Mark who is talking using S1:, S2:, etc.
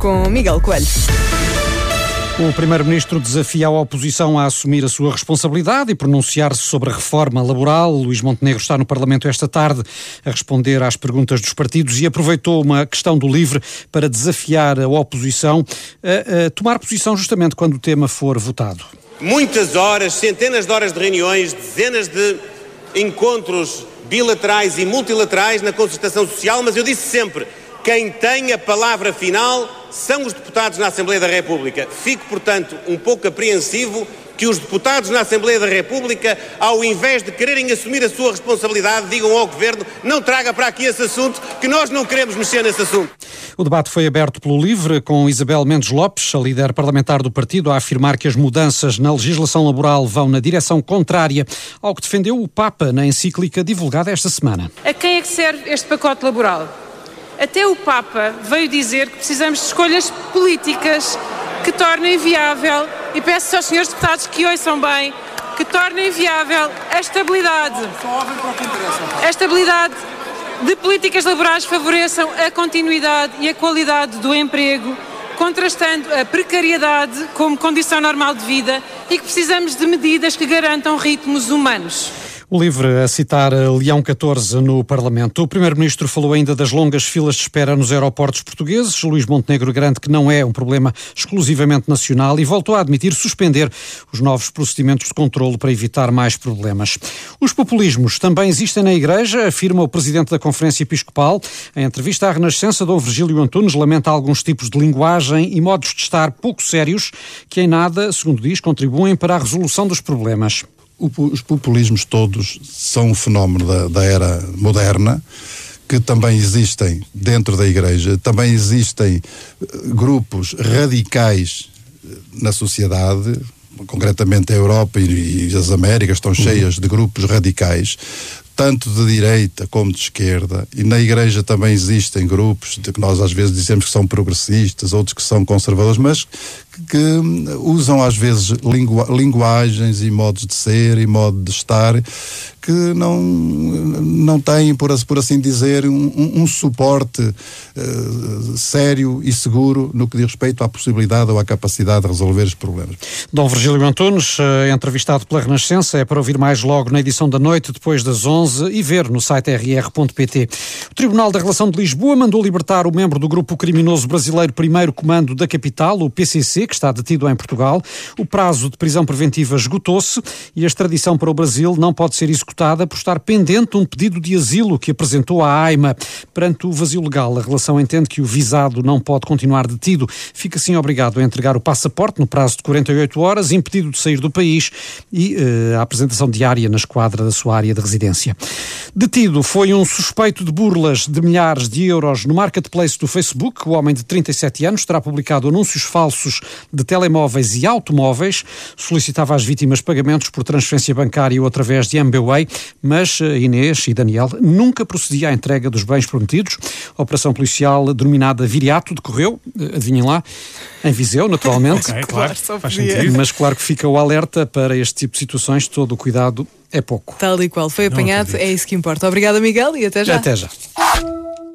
S1: com Miguel Coelho.
S2: O Primeiro-Ministro desafia a oposição a assumir a sua responsabilidade e pronunciar-se sobre a reforma laboral. Luís Montenegro está no Parlamento esta tarde a responder às perguntas dos partidos e aproveitou uma questão do LIVRE para desafiar a oposição a tomar posição justamente quando o tema for votado.
S3: Muitas horas, centenas de horas de reuniões, dezenas de encontros bilaterais e multilaterais na concertação social, mas eu disse sempre: quem tem a palavra final são os deputados na Assembleia da República. Fico, portanto, um pouco apreensivo que os deputados na Assembleia da República, ao invés de quererem assumir a sua responsabilidade, digam ao Governo: não traga para aqui esse assunto, que nós não queremos mexer nesse assunto.
S2: O debate foi aberto pelo LIVRE, com Isabel Mendes Lopes, a líder parlamentar do partido, a afirmar que as mudanças na legislação laboral vão na direção contrária ao que defendeu o Papa na encíclica divulgada esta semana.
S4: A quem é que serve este pacote laboral? Até o Papa veio dizer que precisamos de escolhas políticas que tornem viável, e peço aos senhores deputados que ouçam bem, que tornem viável a estabilidade de políticas laborais que favoreçam a continuidade e a qualidade do emprego, contrastando a precariedade como condição normal de vida, e que precisamos de medidas que garantam ritmos humanos.
S2: O LIVRE a citar Leão XIV no Parlamento. O Primeiro-Ministro falou ainda das longas filas de espera nos aeroportos portugueses. Luís Montenegro garante que não é um problema exclusivamente nacional e voltou a admitir suspender os novos procedimentos de controlo para evitar mais problemas. Os populismos também existem na Igreja, afirma o Presidente da Conferência Episcopal. Em entrevista à Renascença, Dom Virgílio Antunes lamenta alguns tipos de linguagem e modos de estar pouco sérios que em nada, segundo diz, contribuem para a resolução dos problemas.
S5: Os populismos todos são um fenómeno da era moderna, que também existem dentro da Igreja, também existem grupos radicais na sociedade, concretamente a Europa e as Américas estão cheias de grupos radicais, tanto de direita como de esquerda, e na Igreja também existem grupos de que nós às vezes dizemos que são progressistas, outros que são conservadores, mas que usam às vezes linguagens e modos de ser e modo de estar que não têm, por assim dizer, um suporte sério e seguro no que diz respeito à possibilidade ou à capacidade de resolver os problemas.
S2: Dom Virgílio Antunes, entrevistado pela Renascença, é para ouvir mais logo na edição da noite, depois das 11, e ver no site rr.pt. O Tribunal da Relação de Lisboa mandou libertar o membro do grupo criminoso brasileiro Primeiro Comando da Capital, o PCC, que está detido em Portugal. O prazo de prisão preventiva esgotou-se e a extradição para o Brasil não pode ser executada por estar pendente um pedido de asilo que apresentou à AIMA. Perante o vazio legal, a relação entende que o visado não pode continuar detido. Fica assim obrigado a entregar o passaporte no prazo de 48 horas, impedido de sair do país e a apresentação diária na esquadra da sua área de residência. Detido foi um suspeito de burlas de milhares de euros no marketplace do Facebook. O homem de 37 anos terá publicado anúncios falsos de telemóveis e automóveis, solicitava às vítimas pagamentos por transferência bancária ou através de MBWay, mas Inês e Daniel nunca procedia à entrega dos bens prometidos. A operação policial denominada Viriato decorreu, adivinhem lá, em Viseu, naturalmente.
S6: Ok, claro, faz sentido.
S2: Mas claro que fica o alerta para este tipo de situações, todo o cuidado é pouco.
S1: Tal e qual foi apanhado, é isso que importa. Obrigada, Miguel, e até já.
S2: Até já.